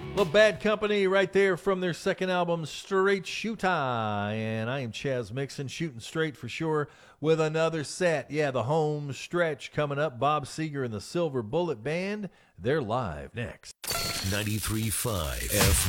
The Bad Company right there from their second album, Straight Shoota. And I am Chaz Mixon, shooting straight for sure with another set. Yeah, the home stretch coming up. Bob Seger and the Silver Bullet Band. They're live next. 93.5 F